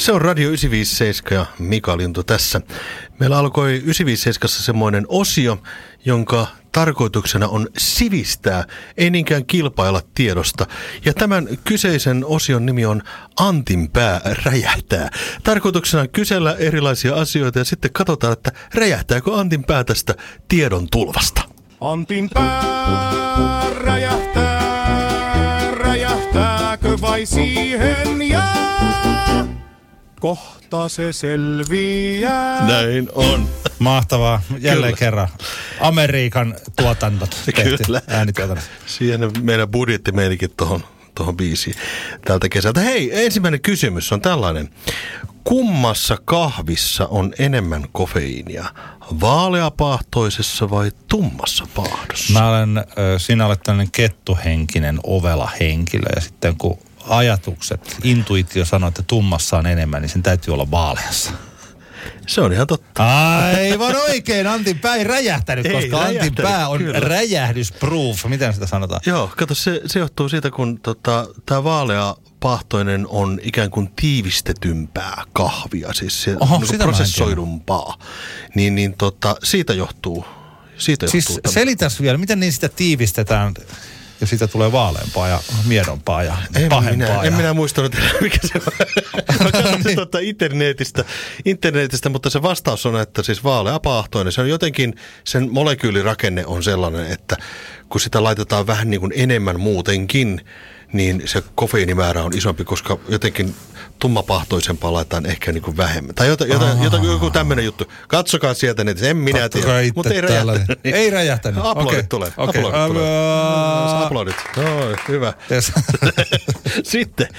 Se on Radio 957 ja Mika Lintu tässä. Meillä alkoi 957 semmoinen osio, jonka tarkoituksena on sivistää, ei niinkään kilpailla tiedosta. Ja tämän kyseisen osion nimi on Antin pää räjähtää. Tarkoituksena kysellä erilaisia asioita ja sitten katsotaan, että räjähtääkö Antin pää tästä tiedon tulvasta. Antin pää räjähtää, räjähtääkö vai siihen jää? Kohta se selviää. Näin on. Mahtavaa. Jälleen Kyllä. kerran. Amerikan tuotannot tehty. Kyllä. Äänituotannot. Siihen meidän budjetti meilikin tuohon biisiin tältä kesältä. Hei, ensimmäinen kysymys on tällainen. Kummassa kahvissa on enemmän kofeiinia? Vaaleapaahtoisessa vai tummassa paahdossa? Sinä olet tällainen kettuhenkinen, ovela henkilö ja sitten kun ajatukset, intuitio sanoo, että tummassa on enemmän, niin sen täytyy olla vaaleassa. Se on ihan totta. Aivan oikein, Antin pää ei räjähtänyt, ei koska Antin pää on kyllä räjähdysproof. Miten sitä sanotaan? Joo, kato, se johtuu siitä, kun tämä vaaleapahtoinen on ikään kuin tiivistetympää kahvia, siis se prosessoidumpaa. Siitä johtuu. Siis selitäs vielä, miten niin sitä tiivistetään? Ja siitä tulee vaaleampaa ja miedompaa ja pahempaa. En minä muistanut, mikä se on. Mä katsoin internetistä, mutta se vastaus on, että siis vaaleapaahtoinen. Se on jotenkin, sen molekyylirakenne on sellainen, että kun sitä laitetaan vähän niin kuin enemmän muutenkin, niin se kofeiinimäärä on isompi, koska jotenkin tummapahtoisempaa laitetaan ehkä niin kuin vähemmän. Tai joku tämmöinen juttu. Katsokaa sieltä netissä, en minä tiedä. Mutta ei räjähtänyt. Ei räjähtänyt. Aplodit tulee. Aplodit. No, hyvä. Yes. Sitten,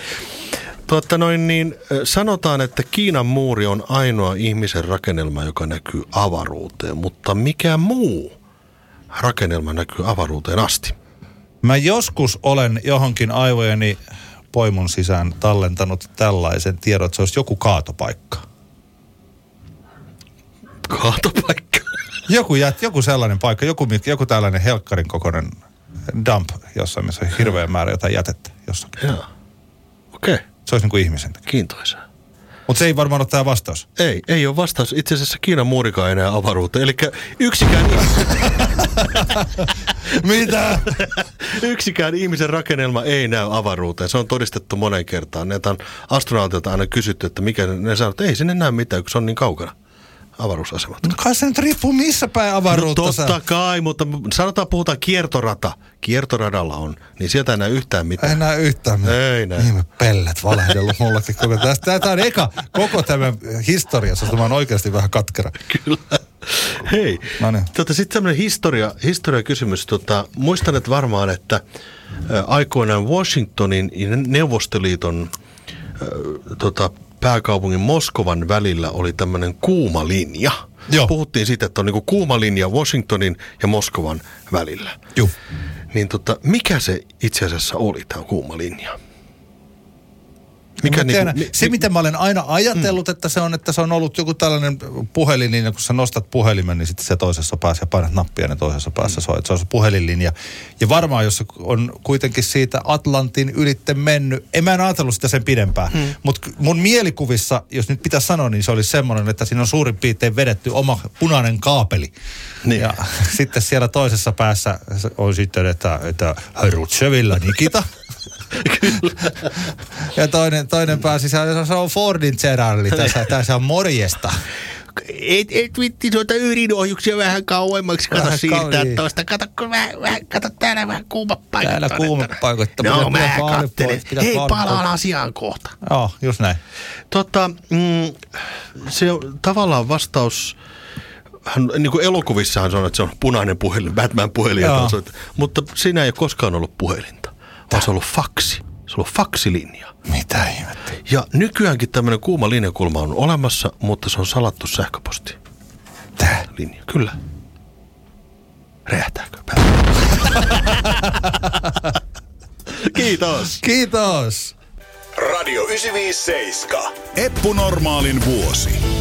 sanotaan, että Kiinan muuri on ainoa ihmisen rakennelma, joka näkyy avaruuteen. Mutta mikä muu rakennelma näkyy avaruuteen asti? Mä joskus olen johonkin aivojeni poimun sisään tallentanut tällaisen tiedon, että se olisi joku kaatopaikka. Kaatopaikka? Joku sellainen paikka, joku tällainen helkkarin kokoinen dump jossain, missä on hirveä määrä jotain jätettä jossakin. Joo, okei. Okay. Se olisi niin kuin ihmisen. Kiintoisaa. Mutta se ei varmaan ole tämä vastaus. Ei ole vastaus. Itse asiassa Kiinan muurikaan enää avaruuteen. Eli yksikään ihmisen rakennelma ei näy avaruuteen. Se on todistettu monen kertaan. Näitä on astronautilta aina kysytty, että mikä ne sanoo, että ei sinne näy mitään, kun se on niin kaukana avaruusasemat. No kai se nyt riippuu missä päin avaruutta. No totta kai, mutta puhutaan kiertorata. Kiertoradalla on, niin sieltä ei näy yhtään mitään. Ei näy yhtään mitään. Ei näy. Niin pellet valehdellut mullakin. Tämä on eka koko tämän historiassa, josta mä oon oikeasti vähän katkera. Kyllä. Hei, no niin. Sitten tämmöinen historiakysymys. Muistan, että varmaan, että aikoinaan Washingtonin ja Neuvostoliiton pääkaupungin Moskovan välillä oli tämmöinen kuuma linja. Joo. Puhuttiin siitä, että on niinku kuuma linja Washingtonin ja Moskovan välillä. Joo. Niin mikä se itse asiassa oli, tämä kuuma linja? Mitä mä olen aina ajatellut, että se on ollut joku tällainen puhelinlinja, kun sä nostat puhelimen, niin sitten se toisessa päässä ja painat nappia, niin toisessa päässä soi. Se on se puhelinlinja. Ja varmaan, jos se on kuitenkin siitä Atlantin ylitte mennyt, mä en ajatellut sitä sen pidempään. Mutta mun mielikuvissa, jos nyt pitäisi sanoa, niin se olisi semmoinen, että siinä on suurin piirtein vedetty oma punainen kaapeli. Niin. Ja sitten siellä toisessa päässä on sitten, että Rutsevilla Nikita. Kyllä. Ja toinen pää sisällä, se on Fordin Gerardi, tässä on morjesta. Et vitti noita ydinohjuksia vähän kauemmaksi, kato siirtää tuosta. Kato täällä vähän kuumat paikat. Täällä kuumat paikat. No mä kattelen. Hei, palaan asiaan kohta. Joo, just näin. Se on tavallaan vastaus, niin kuin elokuvissahan se on, että se on punainen puhelin, Batman-puhelin. Mutta siinä ei ole koskaan ollut puhelinta, vaan se on ollut faksi. Se on ollut faksilinja. Mitä ihmettä? Ja nykyäänkin tämmöinen kuuma linjakulma on olemassa, mutta se on salattu sähköposti. Tää? Linja, kyllä. Räjähtääkö? Kiitos. Kiitos. Radio 957. Eppu Normaalin vuosi.